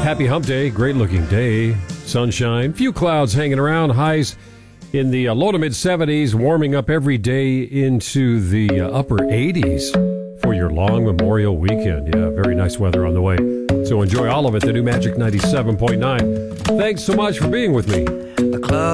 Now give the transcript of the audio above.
happy hump day, great looking day, sunshine, few clouds hanging around, highs in the low to mid 70s, warming up every day into the upper 80s for your long Memorial weekend. Yeah, very nice weather on the way. So enjoy all of it, the new Magic 97.9. Thanks so much for being with me. The club